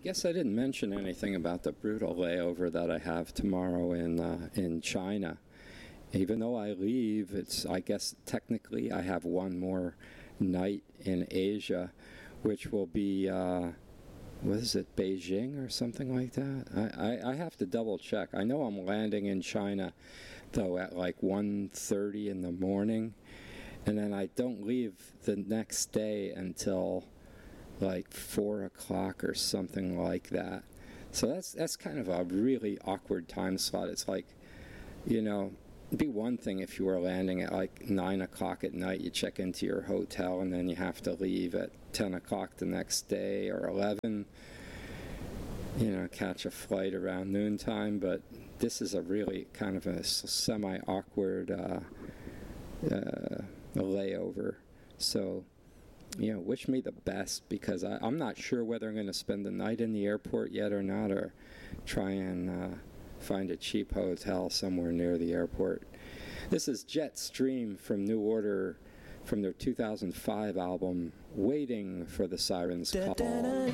guess I didn't mention anything about the brutal layover that I have tomorrow in China. Even though I leave, I guess technically I have one more night in Asia, which will be, what is it, Beijing or something like that? I have to double check. I know I'm landing in China, though, at like 1:30 in the morning, and then I don't leave the next day until like 4 o'clock or something like that. So that's kind of a really awkward time slot. It's like, it'd be one thing if you were landing at like 9 o'clock at night, you check into your hotel, and then you have to leave at 10 o'clock the next day or 11, catch a flight around noontime. But this is a really kind of a semi-awkward layover. So, wish me the best, because I'm not sure whether I'm going to spend the night in the airport yet or not, or try and find a cheap hotel somewhere near the airport. This is Jetstream from New Order from their 2005 album, Waiting for the Siren's Call.